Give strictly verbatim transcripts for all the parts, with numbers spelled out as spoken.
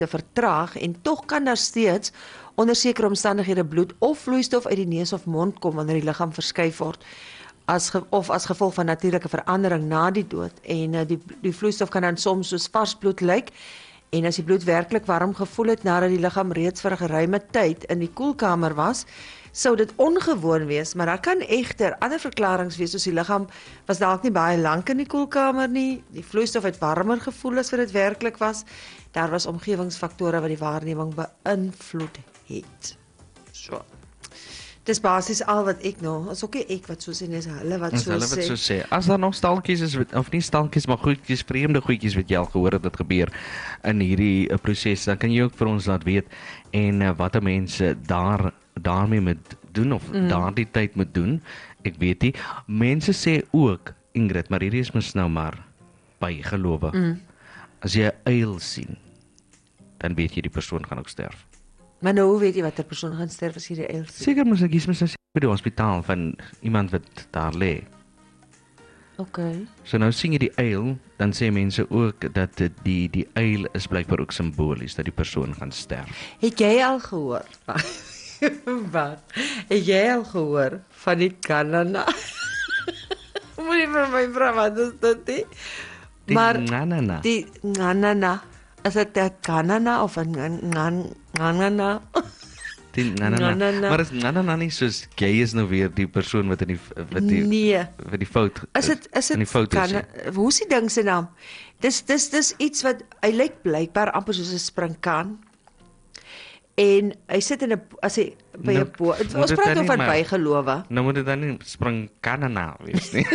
te vertraag en tog kan daar steeds onder sekere omstandighede bloed of vloeistof uit die neus of mond kom wanneer die liggaam verskuif word as ge, of as gevolg van natuurlike verandering na die dood en uh, die die vloeistof kan dan soms soos vars bloed lyk en as die bloed werklik warm gevoel het nadat die liggaam reeds vir 'n geruime tyd in die koelkamer was, sou dit ongewoon wees, maar daar kan egter ander verklaringe wees soos die liggaam was dalk nie baie lank in die koelkamer nie, die vloeistof het warmer gevoel as wat dit werklik was. Daar was omgewingsfaktore wat die waarneming beïnvloed het. So. Dis basies al wat ek nou, is ook nie ek wat so sê, dis hulle wat As so hulle wat sê. so sê. As daar nog stalkies is, wat- of nie stalkies, maar goedjies, vreemde goedjies wat jy al gehoor het dat gebeur in hierdie uh, proses, dan kan jy ook vir ons laat weet en uh, wat mense daar daarmee moet doen of mm. daardie tyd moet doen. Ek weet nie. Mense sê ook, Ingrid, maar hierdie is mos nou maar bygelowe. Mm. As jy 'n uil sien, dan weet jy die persoon gaan ook sterf. Maar nou hoe weet jy wat 'n persoon gaan sterf as hierdie eil sien? Seker moet ek iets mis by die hospitaal van iemand wat daar lê. Okay. So nou sien jy die uil, dan sê mense ook dat dit die die uil is blykbaar ook simbolies dat die persoon gaan sterf. Het jy al gehoor? Wat? Het jy al gehoor van die Kanana? Moet jy vir my vra wat is dit nie? Die Maar nganana. die Kanana, is dit 'n Kanana of 'n Kanana? Die nganana. Nganana. Maar is nganana nie soos jy is nou weer die persoon wat in die wat die Nee. wat die fout Is dit is in die dit foto Kana- sê. hoe is die ding se naam? Dis dis dis iets wat hy lyk blykbaar amper soos 'n springkaan. En hy sit in 'n as hy by 'n Nou, boot. moet Ons dit praat dan nou nie van maar- bygelowe. Nou moet dit dan nie spring kanana wees nie.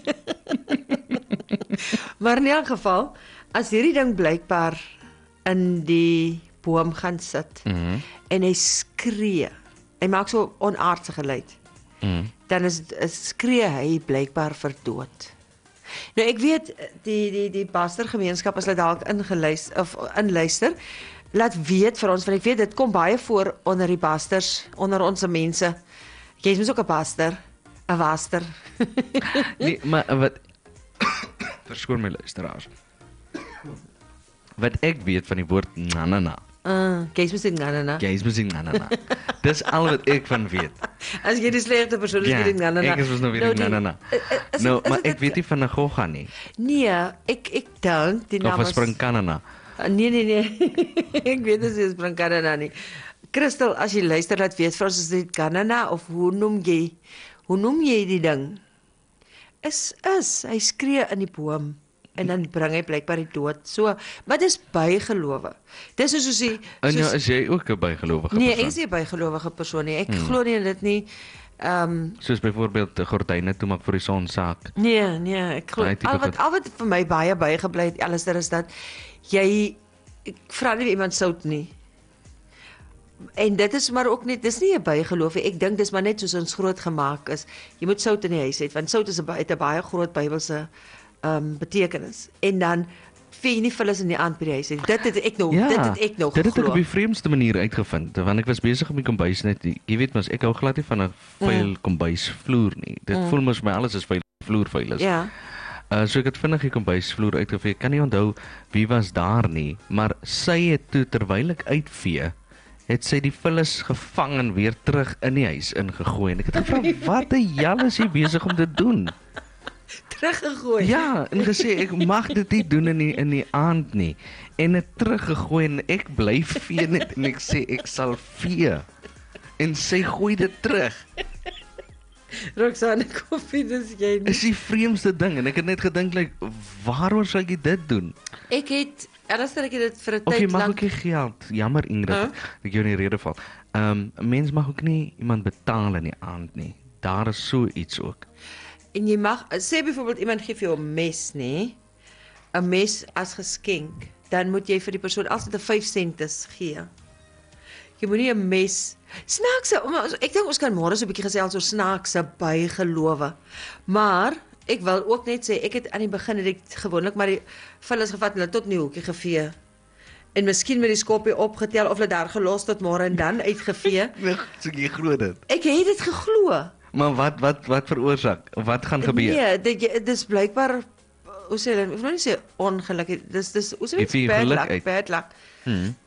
Maar in elk geval, as hierdie ding blykbaar in die boom gaan sit Mhm. en hy skree. Hy maak so onaardse geluid. Mhm. Dan is, is skree hy blykbaar vir dood. Nou ek weet die die die pastergemeenskap as hulle dalk ingeluister of inluister, laat weet vir ons want ek weet dit kom baie voor onder die pasters, onder ons mense. Jy's mos ook 'n pastor, 'n waster. Nee, maar wat verskoon my luisteraars. Wat ek weet van die woord nganana. Ah, jy's mos in Ghana. Jy is besig nganana. Dis al wat ek van weet. As jy die slegte persoon is, Ja, jy in Ghana. ek is mos nou weer in nganana. Nou, maar ek weet nie van 'n gogga nie. Nee, ek ek dink die Of naam 'n is spring kanana. Nee nee nee. Ek weet dit is spring Ghana nie. Christel, as jy luister laat weet vir ons is dit Ghana of hoe noem jy? Hoe noem jy die ding? Is is hy skree in die boom en dan bring hy blykbaar die dood. So, wat is bygelowe? Dis soos soos die En nou soos, is jy ook 'n bygelowige nee, ek persoon. is nie 'n bygelowige persoon nie. Ek hmm. glo nie in dit nie. Ehm um, Soos byvoorbeeld die gordyne toe maak vir die sonsaak. Nee, nee, ek glo Daai tipe al wat goed. al wat vir my baie bygebly het, alles is dat jy ek vra nie iemand sout nie. En dit is maar ook net dis nie 'n bygeloof nie. Ek dink dis maar net soos ons groot gemaak is. Jy moet sout in die huis hê want sout is 'n het 'n baie groot Bybelse ehm um, betekenis. En dan vee jy nie vullis in die aand by die huis nie. Dit het ek nou Ja, dit het ek nou dit het ek geglo. op die vreemdste manier uitgevind, want ek was besig om die kombuis net, jy weet mos, ek hou glad nie van 'n vuil mm. kombuisvloer nie. Dit mm. voel mos my alles is vuil vloer vuil is. Ja. Uh, so ek het vinnig die kombuisvloer uitgevee. Ek kan nie onthou wie was daar nie, maar sy het toe terwyl ek uitvee, het sy die vullis gevang en weer terug in die huis ingegooi en ek het gevra, wat die hel is jy besig om te doen? Teruggegooi. Ja, en gesê ek mag dit nie doen in die, in die aand nie. En het teruggegooi en ek bly vee net en ek sê ek sal vee. En sy gooi dit terug. Roxanne koffie dis jy nie. Is die vreemdste ding en ek het net gedink like, waaroor sou ek dit doen? Ek het Anders dat ek dit vir 'n Of jy tyd mag lank ook nie geld. Jammer Ingrid, Huh? ek jou in die rede val. Ehm um, 'n mens mag ook nie iemand betaal in die aand nie. Daar is so iets ook. En jy mag sê byvoorbeeld iemand gee vir jou 'n mes, nê? 'n Mes as geskenk, dan moet jy vir die persoon altyd 'n vyf sentes gee. Jy moenie 'n mes snaakse, ons- ek dink ons kan môre so 'n bietjie gesels oor snaakse bygelowe. Maar ek wil ook net sê ek het aan die begin het ek gewoonlik maar die vullis gevat en hulle tot in die hoekie gevee. En miskien met die skoppie opgetel of hulle daar gelos tot môre en dan uitgevee. Nee, so jy glo dit. Ek het dit geglo. Maar wat wat wat veroorsaak? Wat gaan gebeur? Nee, dit jy- dis blykbaar hoe sê hulle, ek wil nie sê ongelukkig, dis dis hoe sê Jy dit vier bad geluk luck, uit. bad luck. Hmm.